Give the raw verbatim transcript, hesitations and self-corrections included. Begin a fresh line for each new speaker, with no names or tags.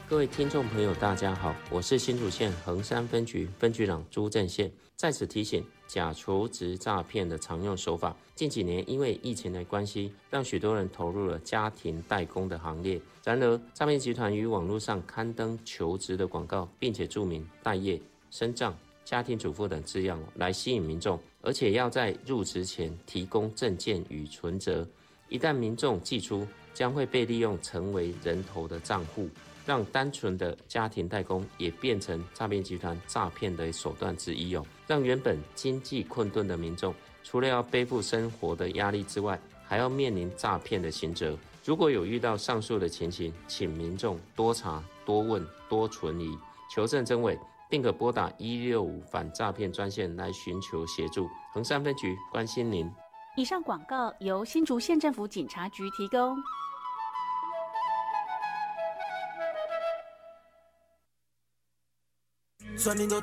各位听众朋友大家好，我是新竹县横山分局分局长朱正宪，在此提醒假求职诈骗的常用手法。近几年因为疫情的关系，让许多人投入了家庭代工的行列。然而，诈骗集团于网络上刊登求职的广告，并且注明待业、身障、家庭主妇等字样来吸引民众，而且要在入职前提供证件与存折。一旦民众寄出，将会被利用成为人头的账户，让单纯的家庭代工也变成诈骗集团诈骗的手段之一哦。让原本经济困顿的民众，除了要背负生活的压力之外，还要面临诈骗的刑责。如果有遇到上述的情形，请民众多查、多问、多存疑，求证真伪，并可拨打一六五反诈骗专线来寻求协助。横山分局关心您。
以上广告由新竹县政府警察局提供。
酸甜都